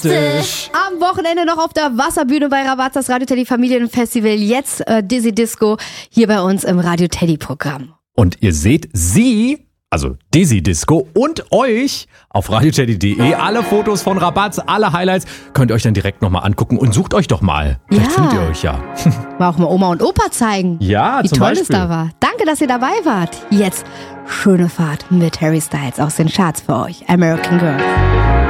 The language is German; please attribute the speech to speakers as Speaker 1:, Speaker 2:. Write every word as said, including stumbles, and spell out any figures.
Speaker 1: bombastisch.
Speaker 2: Am Wochenende noch auf der Wasserbühne bei Rabatz, das Radio Teddy Familienfestival. Jetzt äh, Dizzy Disco hier bei uns im Radio Teddy Programm.
Speaker 1: Und ihr seht sie, also Dizzy Disco und euch auf radioteddy punkt de. Alle Fotos von Rabatz, alle Highlights könnt ihr euch dann direkt nochmal angucken und sucht euch doch mal. Vielleicht
Speaker 2: Ja.
Speaker 1: findet ihr euch ja.
Speaker 2: Mal auch mal Oma und Opa zeigen.
Speaker 1: Ja,
Speaker 2: Wie
Speaker 1: zum
Speaker 2: toll
Speaker 1: Beispiel.
Speaker 2: es da war. Danke, dass ihr dabei wart. Jetzt schöne Fahrt mit Harry Styles aus den Charts für euch. American Girl.